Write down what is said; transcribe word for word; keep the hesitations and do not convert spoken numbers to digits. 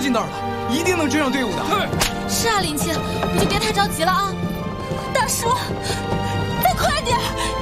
近那儿了，一定能追上队伍的。 对，是啊，林青，你就别太着急了啊。大叔，再快点！